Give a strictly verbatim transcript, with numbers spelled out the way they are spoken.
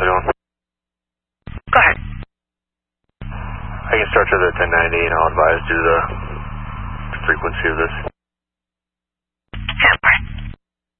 Delta doing? Go ahead. I can start to the ten ninety and I'll advise due to the frequency of this.